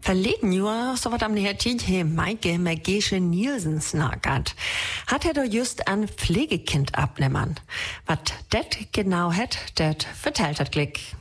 Verleden Jahr, so wat am Tid, he Maike Magesche Nielsen snackert. Hat er doch just ein Pflegekind abnehmen. Wat det genau het, det vertellt hat Glück.